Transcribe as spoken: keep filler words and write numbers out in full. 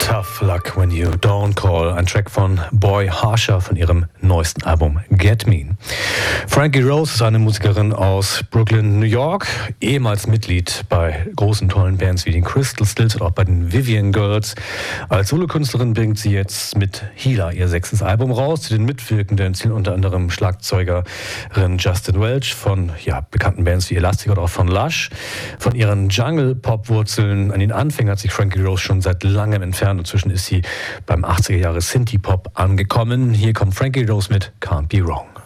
Tough Luck When You Don't Call, ein Track von Boy Harsher von ihrem neuesten Album Get Me. Frankie Rose ist eine Musikerin aus Brooklyn, New York, ehemals Mitglied bei großen, tollen Bands wie den Crystal Stills oder auch bei den Vivian Girls. Als Solokünstlerin bringt sie jetzt mit Healer ihr sechstes Album raus. Zu den Mitwirkenden zählen unter anderem Schlagzeugerin Justin Welch von ja, bekannten Bands wie Elastic oder auch von Lush. Von ihren Jungle-Pop-Wurzeln an den Anfängen hat sich Frankie Rose schon seit langem entfernt. Inzwischen ist sie beim achtziger Jahre Synthie-Pop angekommen. Hier kommt Frankie Rose mit Can't Be Wrong.